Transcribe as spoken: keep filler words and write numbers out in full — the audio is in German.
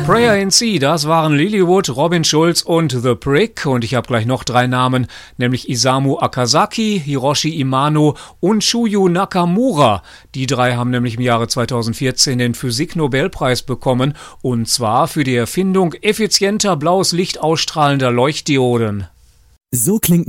Prayer in C, das waren Lilywood, Robin Schulz und The Prick. Und ich habe gleich noch drei Namen, nämlich Isamu Akazaki, Hiroshi Imano und Shuyu Nakamura. Die drei haben nämlich im Jahre zweitausendvierzehn den Physik-Nobelpreis bekommen. Und zwar für die Erfindung effizienter blaues Licht ausstrahlender Leuchtdioden. So klingt